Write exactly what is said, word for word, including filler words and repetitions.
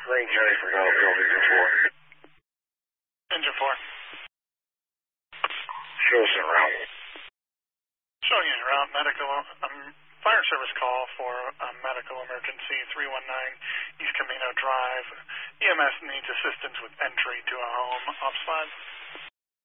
Range County for Gallup, Engine four. Engine four. Show us en route. Showing you en route, medical, um, fire service call for a medical emergency, three one nine East Camino Drive. E M S needs assistance with entry to a home. Ops five.